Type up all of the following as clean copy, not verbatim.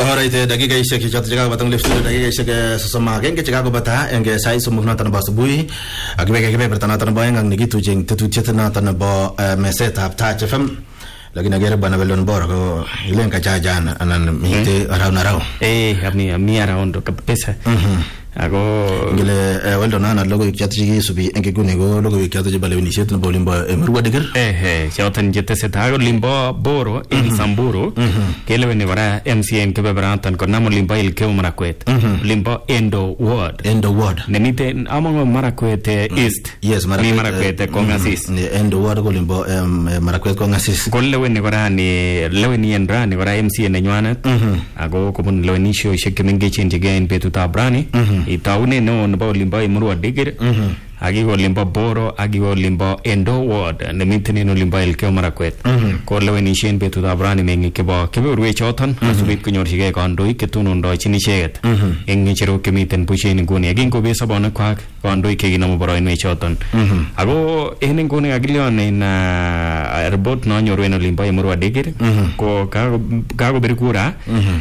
Alright, dakika ishirini kichatu chakago batang left studio dakika ishirini sosoma genge chakago bata enge sai sumukna tan basubui akibeke kebe tan tan ba ngang nigitu jeng tetu chetna tan ba meset hap ta chfam lagi nagere bana belon bor ko ilen ka jajan anan mite arau mi around kapesa ago ngile weldo nana logo kyatji subi enge kunego logo kyatji bale ni setna bolimba emruwa deger chawtan jette setago limbo boro in samburu kele ne wara MCN ke bebarantan ko namo limba il ke marakwet limbo endo ward ne mite among marakwet east yes marakwet ko ngasis endo ward ko limbo marakwet ko ngasis ko lewen wara ni lewen endra ni wara MCN nywana ago ko bun lewen show sheke mingi chenje gen betu tabrani itaune no ba limba imuru adigir agi go limba boro agi go limba endo ward ne mitene no limba el ke marakwet ko leweni shen betu da brani mengi ke ba ke ruwe chotan asubit ko nyor sige kandoi ke tunon do chini sheget engi chero ke miten pushen goni agi ko be sabona kwak kandoi ke ginamo boro ne chotan ago enen goni agilio ne na robot no nyor no limba imuru adigir ko ka go berkura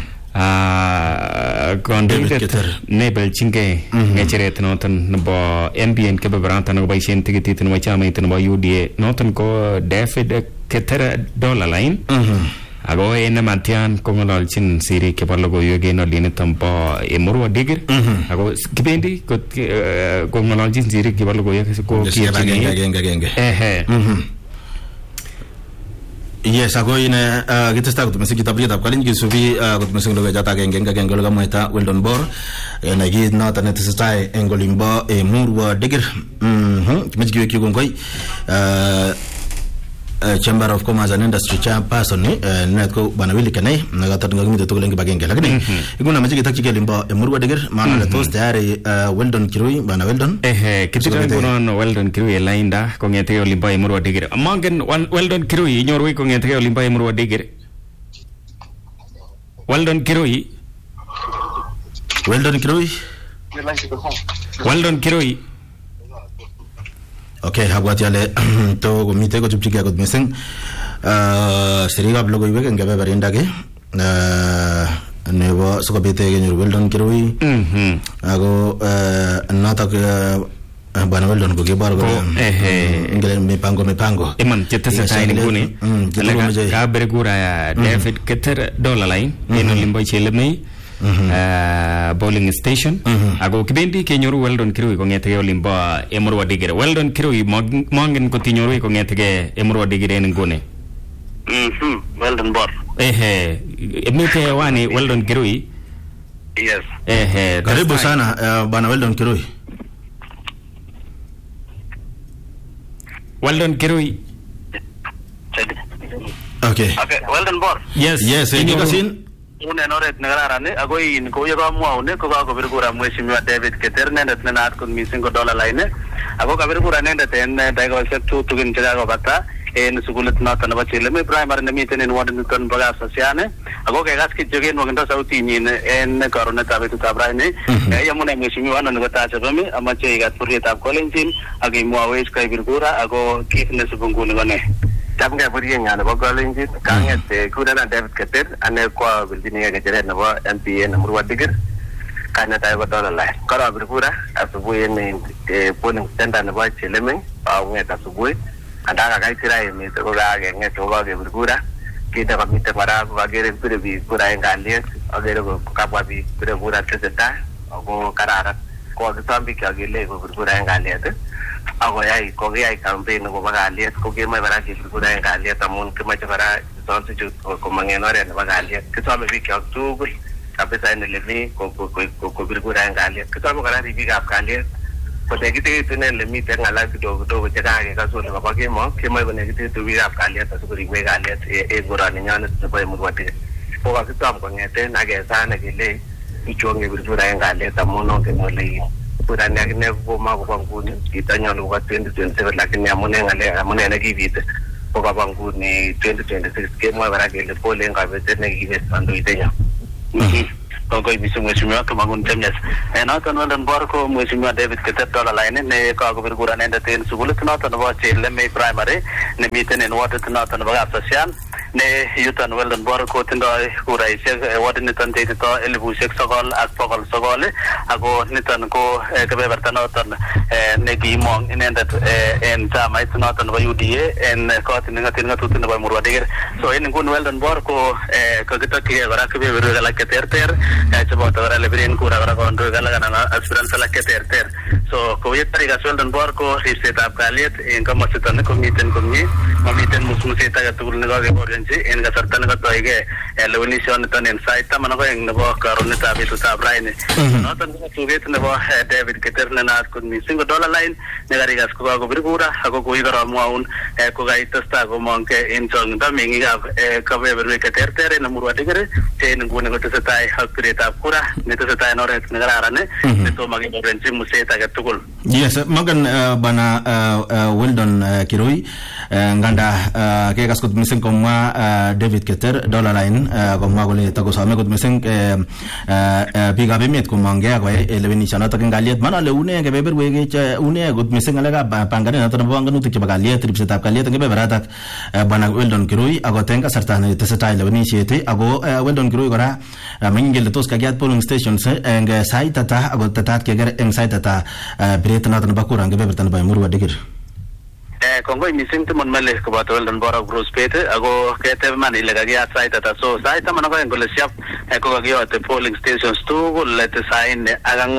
conducted nebel chinge ngecheret notan bo MBN ke bebranta no bay shen tigiti tin wacha mai tin bo UDA notan ko David Keter dollar line ago ene mantian ko ngol chin siri ke parlogo yoge no line tampo emuru digir ago kibendi ko ngol chin siri ke parlogo yoge ko genge yes ago ine kita sta kutu mesiki tabri tab kalin gi subi kutu mesing loga jata genge loga moita weldon bor na gi na tanet stai engolimba e murwa digir kimiji ki gongoi Chamber of Commerce and Industry chairperson net ko bana wili kanai nagata ngami to lengi bagenge lakini iguna majigi takike limba emurwa digir mana le tos tayari weldon kirui bana weldon kitira ngono weldon kirui lainda ko ngete yo limba emurwa digir amangen weldon kirui nyorwi ko ngete yo limba emurwa digir weldon kirui okay habwat yale to gomite ko chupchiki agot meseng seriga blogo ibe ngabe barinda ge nebo sokobete ge nyor weldon kirui ago nata ke bana weldon ko ge bar go ngale mepango eman chette sa tayni nguni ka bergura David Keter dollar line eno limbo cheleme bowling station ago kibendi ke nyoru weldon kirui ko ngete limba emurwa digere weldon kirui mongen ko tinyoru ko ngete emurwa digere ngone weldon bor emite wani weldon kirui yes karibu sana bana weldon kirui okay weldon bor yes indikasin une noret nagararane agoi in ko yaga muaune ko ga ko bergura mweshimiwa David Keter nendet nenat kun misingo dollar line ago ka bergura nendet en daigo sektu tugin jago bata en sugulit nata na bachile me primary na miten en waden kon baga sasiane ago ke gas ki jogen wagenda sauti nyin en korona tabetu tabraine yamune mweshimiwa nan gota chabame amache igat puriet ab kolenjin agi muawes kai bergura ago kifne subunguni gone tamga buriye nyana ba kolenjin kanget kudana David Keter ane kwa bildini ya gajere na ba MPN na murwa digir kana tayo ba dollar line kara bergura asubuhi ni poning tenda na ba cheleme ba ngeta asubuhi andaka kai tirai mi to ga ngeto ba bergura kita ba mite para ba gere pire bi pura engaliet agere ko kapwa bi pire pura teta ago karara ko tambi ka gele ko bergura engaliet ago yai ko yai campaign ko bagaliet ko ke mai bara ki ko dai galiet amun ke mai bara sonse ju ko mangenore na bagaliet ke sabe bi ka tugul kapesa ne lemi ko birgura galiet ke sabe gara ribi ga galiet ko de gite tene lemi te ngala do jaga ke ka so le ba ke mo ke mai bane gite tu bi ga galiet so ko ribi galiet e gora ni nyane se ba mu wate ko ga ke tam ko ngete na ge sa na ke le ichonge birgura galiet amun no ke mo le pura ne ko ma ko banguni itanya lo ka 2027 lakini amune na givite ko ka banguni 2026 ke mo bara ke le pole ngabe tene give sando itenya ko mheshimiwa kama nguntemnyas na kan wandan barko mheshimiwa David Keter dollar line ne ka ko bergura ne ten sugulit na tan ba chele me primary ne miten en water na tan ba asasian ne yuton Weldon Bor ko tindoi kuraisiek ward niton teitito 9,900 ako niton ko kebeberta noton ne kiimong inendet en chamait noton nebo UDA en kot nengatin ngatutik nebo Murwadikir. So en nguni Weldon Bor ko kakitokyigei kora kebeberwek alak cheterter cheboto kora lebiren kura kora kondoik alak anan aspirants alak cheterter. So kou yetarikas Weldon Bor ko ripsetab kalyet en komositon komiten komie, mamiten musmuset age tugul nekakeborionji en kasarta nekatoigei lewenishoniton en sait 12 nebo karonetab betutab raini. Noton ko tuget nebo David Keter ne naat kot mising ko Dollar Line nekarikas ko kakobir kura ako koi karamwaun ko kaitesta komongkei en chongindo meng'ikab kebeberwek cheterter en Murwadikir che en nguni kotesetai ak biretab kura netesetai en oret nekararan netomo keborionji muset age tugul. Yes, magan bana Weldon Kirui nganda kekas kot mising komwa David Keter Dollar Line komwa kole takosome kot mising biikab emet komongkei akoyai lewenishanotok eng kalyet. Manole une kebeberwek une kot mising ngalekab panganet notok nebo panganutik chebo kalyet, ripsetab kalyet eng kebeberatak bana Weldon Kirui akot eng kasarta netesetai lewenisiet ako Weldon Kirui kora meng'ingen kele tos kakiyat polling stations eng sait ata akot tetat keker eng sait ata biret notok nebo kura eng kebeberta nebo Murwadikir. Kongoi mising Timon Mele koboto Weldon Bor ak Bruce Pete ako ketebe man ile kakiyat sait ata. So sait 12 kole siap ko kakiyote polling stations tugul 94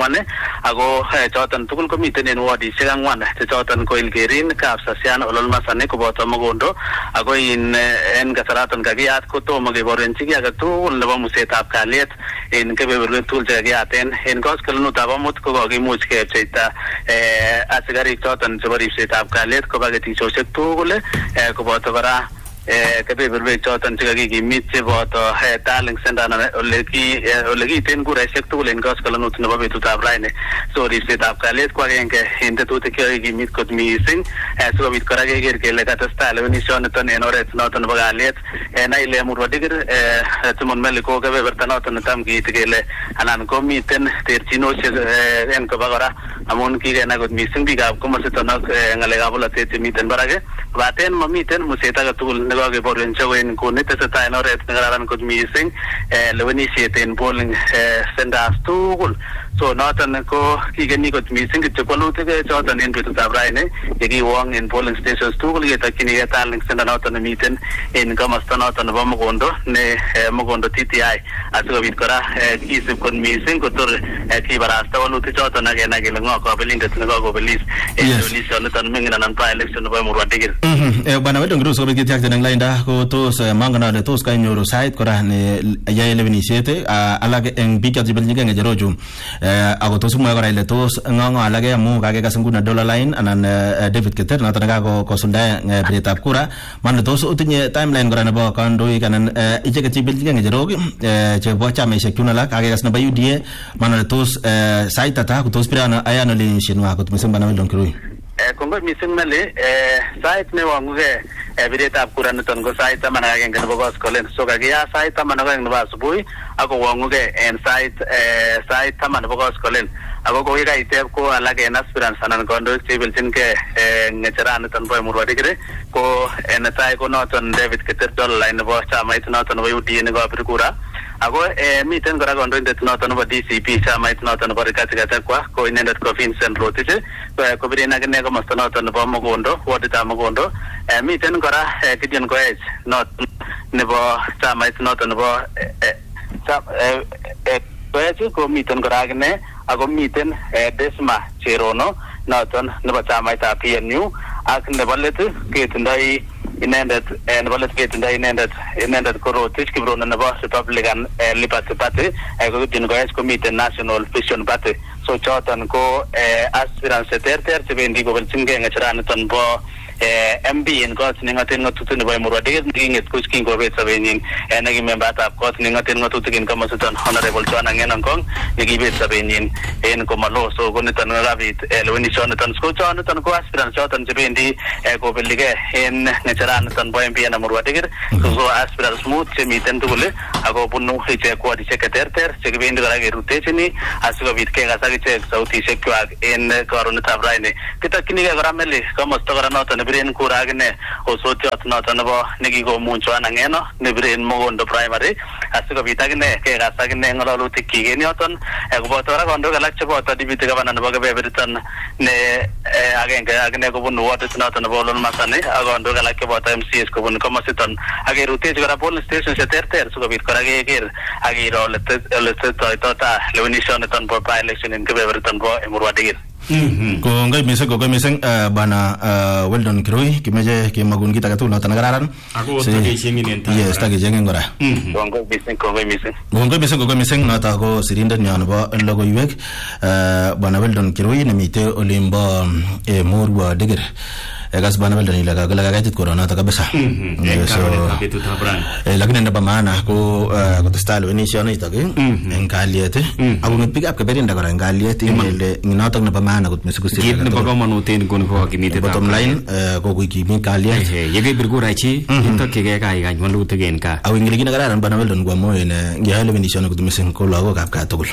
ako choton tugul komiten en wardishek 4 che choton ko Ilkerin, Kapsasian, Ololmasane koboto Mogondo ako en kasaraton kakiyat kotomo keborionji ki age tugul nebo musetab kalyet en kebeberwek tugul che kakiyaten. En koskolnutab amut ko kakimuch kepcheita asikarik choton chebo ripsetab kalyet koba ketisiosiek tugul koboto kora kebeberwek choton chekakikimit cheboto Darling Center ole kiiten kuraisiek tugul en koskolonut nebo betutab raini. So ripsetab kalyet ko agenge en tetutik chekakikimit kot mising sikobit kora keker kele katestai lewenishoniton en oret noton nebo kalyet. Nai ile Murwadikir Timon Mele ko kebeberta noton netam kiiti kele anan komiten terchinosiek en koba kora amun kikenai kot mising biikab komositon ak ng'alekab bolotet chemiten barak kobaten mamiten muset age tugul nekakeborionji ko en nguni tesetai en oret nekararan kot mising lewenisiet en polling centers tugul. So noton ko kikeni kot mising kityo walutik choton en betutab raini yekiwong en polling stations tugul ketokchinigei Darling Center noton nemiten en komosta noton nebo Mogondo ne Mogondo TTI asikobit kora kisib kot mising kotor kibarasta walutik choton ak kenai kele ng'o kabelindet nekakobelis en lewenishoniton ming'in anan by-election nebo Murwadikir. Bwana Weldon Kirui sikobit kityakten eng lainda ko tos mangen ale tos kainyoru sait kora ne yae lewenisiet alak eng biik chebeljingei ng'echerochu ako tos mwae kora ile tos ng'o alake amu kakekas nguni Dollar Line anan David Keter noton nekakosuldae biretab kura. Manne tos utinye timeline kora nebo kandoik anan icheket chebeljingei ng'echerok chebo chamaisiek chun alak kakekas nebo UDA. Manne tos sait ata tos birano ayano lewenisienwa kot mising Bwana Weldon Kirui. Kongoi mising Mele sait newong'ugei biretab kura niton ko sait 11 nebo koskolen. So kakiya sait 12 nebo asubuhi ako wong'ugei en sait 10 nebo koskolen. Ako ko yekaiteb ko alak en aspirants anan kandoik cheibeljingei ng'echeraniton bo Murwadikir ko netai ko noton David Keter Dollar Line nebo chamait noton nebo UDA nekabir kura. Ako miten kora kandoindet noton nebo DCP chamait noton nebo Rigathi Gachagua ko inendet ko Vincent Rotich ko biren akine komosta noton nebo Mogondo warditab Mogondo. Miten kora Gideon Koech noton nebo chamait noton nebo Koech ko miten kora akine ako miten Desma Cherono noton nebo chamaitab PNU ak nebo let ketindoi inendet ko Rotich Kiprono nebo Republican Liberty Party ko Gideon Koech komiten National Vision Party. So choton ko aspirants cheterter chebendi kobeljingei ng'echeraniton bo MB en kot nengaten ng'atutik nebo Murwadikir neking'et kuch kingobet sobenyin neki membatab kot nengaten ng'atutik en komositon Honorable Joanna Ng'enong Kong nekibet sobenyin en komalo so koniton ngabit lewenishon niton ko choniton ko aspirants choton chebendi kobelige en necheraniton bo MP na Murwadikir ko aspirants mut chemiten tugul ako bunu ichek wadishek keterter chekibendi kora kerutechini asikobit kekas akichek sautishek kwak en karonetab raini kitokchinigei kora meli komosta kora noton nebiren kura akine osotiot noton nebo nekikomuncho Anang'eno nebiren Mogondo primary asikobit akine kekas akine ng'ololutik kyik en yoton koboto kora kondok alak cheboto deputy governor nebo kebeberiton ne agenge akine kobunu wardit noton nebo Ololmasani ak kondok alak cheboto MCS kobun komositon ak kerutechi kora polling station cheterter sikobit kora keker ak kiro ole tetoitota lewenishoniton bo by-election en kebeberiton bo Murwadikir. Kongoi mising bana Weldon Kirui kimeje kimagun kita age tugul noton nekararan ako takechengin en tai. Yes, takechengin kora. Kongoi mising noton ko sirindet nyon nebo logoiwek bana Weldon Kirui nemite olimbo Murwadikir. Egas bana Weldon ile kagaitit corona ta kabisa. Lakini ndio maana ko kutestai lewenishon ito en kalyet ako ngepick up keberinda kora en kalyet ile noton nebo maana kot misiko sir kit nebo komonut en kon ko kimite bottom line ko kimi kalyet yekebir kura chi itokige kai kany walutik en ka aw ingile kina kararan bana Weldon kwa moyo ne ngia lewenishon kot mising ko lagokab ka tugul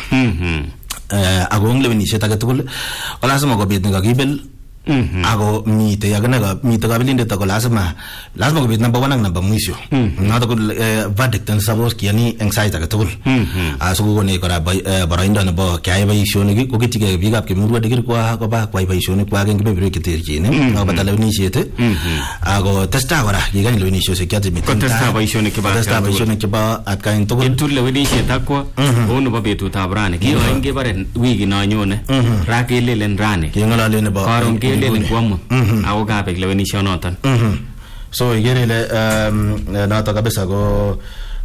ako lewenishet age tugul lazima kobit nekakibel ako mite kabilindet ako lazima kobit number 1 ak number mwisho noto ko verdict and suppose kiani eng site age tugul asuko kone kora boroindo nebo kyai boisionik ko kitige biikab Murwadikir kwa koba kwai boisionik kwa eng kebeberwek cheterchin ako bata lewenishet ako testa kora kikany lewenishosiek chatimit ko testa boisionik chebo atkain tugul kitul lewenishet akwa ko nebo betutab rani kiyoen kebare wiki no nyone ra kelelen rani keng'olole nebo lelen kwamu ako kabek lewenishonoton so igerele noto kabisa ko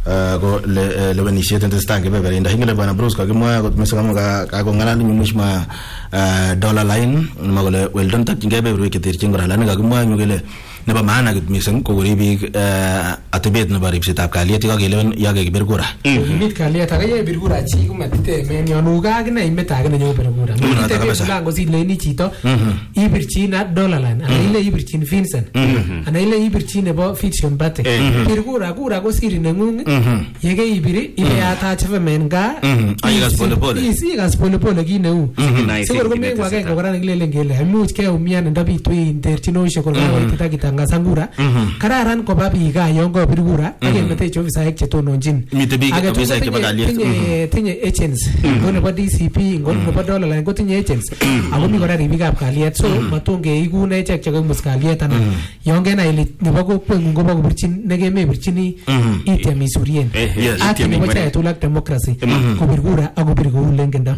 lewenishet testan kebeberinda ingele bwana Bruce kakimwa kot mesanga kakong'alal mheshimiwa dollar line magole Weldon takingebe beberwek cheterchin kora lani kakimwa ngele nebo maana kot mising ko koribik atebet nebo ripsetab kalyet yakelewen yakekibir kura mit kalyet akaye bir kura chi komatite men yonuga akine imeta akine nyo bir kura mitite belango si leni chito ibirchin dollar line ana ile ibirchin Vincent ana ile ibirchin nebo Fiction Bate bir kura ko siri nengung yeke ibiri ile atach men ga ayigas pole pole kineu sikor komengwa kengo kora nekilelen kele imuch keumian ndabitu interchinoshek kor kakoitita kitangasangura kararan koba biik yon kobir kura akemetech ofisaek chetononjin mite biik ofisaek chebo kalyet tinye agents ngo nebo DCP ngo nebo dollar line kotinye agents ako mi kora ribikab kalyet so matonge ikun echek chekomus kalyet ana yon kenai ile nebo kokweng'ung kobo kobirchin nekemebirchini ityem isurien ak nebo chaetul democracy kobir kura akobir kou lengendo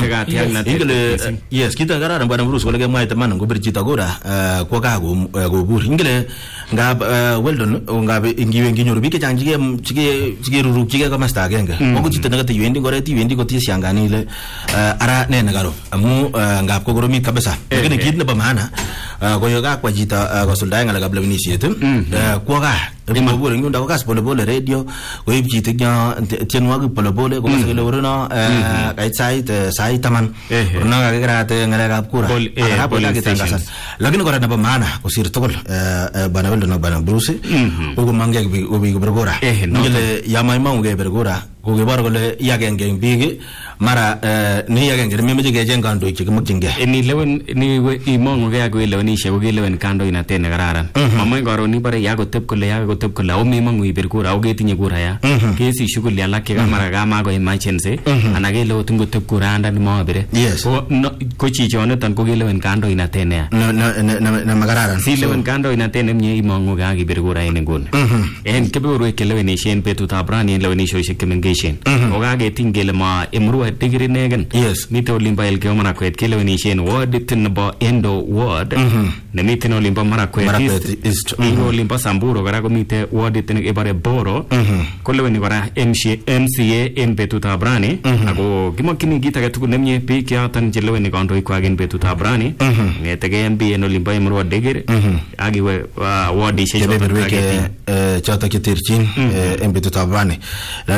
yes kita kararan bwana Bruce kole kemwaite man ngobir chito kura kwa ka kobur ingele ngab Weldon ngab ingiwe nginyoru biik chechang chike rurukchige komasta agenge ko chito nekate iwendi ngoret iwendi kotisyangani ile ara ne negaro amu ngab ko koromit kabisa lakini kit nebo maana ko yoga kwa chito kosuldae ngalekab lewenishet kwa ka rimabur ngunda ko kas pole pole radio ko ib chito tienwogik pole pole ko masele urno kait sait taman urno kakerate ngalekab kura pole kitangasan lakini kora nebo maana kosir tugul bana Weldon no bana Bruce ko mangge obi ko bergora ngele yamay maunge bergora ko gebor kole yagenge biik mara ni yagenge memeje gejen kando chekimokchinge ni lewen ni imongo ge ako lewenishe ko lewen kando inate ne kararan mamay garo ni bare yakotep kole o memongo ibir kura o getinye kura ya kesi shughuli alak ke mara kama ko emergency ana ke lewo tungo tep kura anda ni mabire ko chichoneton ko lewen kando inate ne na makararan si lewen kando inate ne mye imongo ga ibir kura en nguni en kebeberwek kelewenishe en betutab rani en lewenishosiek kemengeshen o kaketing kele ma Murwadikir inegen mite olimbo Elgeyo Marakwet kelewenishen wardit nebo Endo ward nemiten olimbo Marakwet East olimbo Samburu kora komite wardit nekebare Boro koleweni kora MCA en betutab rani ako kimokyini kit age tugul nemie biik yoton cheleweni kandoikwak en betutab rani ng'etege MB en olimbo Murwadikir akiwe wardishek choton cheterchin en betutab rani lani kimeche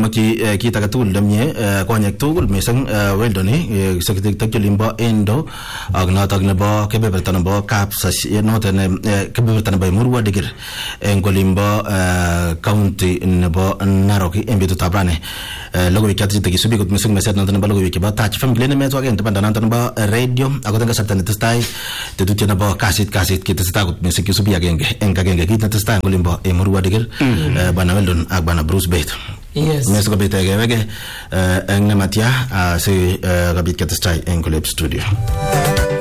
kemakyi kit age tugul nemie konyek tugul mising weldoni sekitik limbo endo ak notok nebo kebeberta nebo kapsas noton kebeberta nebo Murwa Digir en kolimbo county nebo Narok en betutab rani logoiwek choton chekisubi kot mising meset noton nebo logoiwek chebo Touch FM Glen metwake en tabanda noton nebo radio ako en kasarta netestai tetutiet nebo kasit ketestai kot mising kisubi agenge en agenge kit netestai en kolimbo Murwa Digir bana Weldon ak bana Bruce Bett. Yes. Meso kabit kewege en nematya si kabit ketestai en Kolep studio.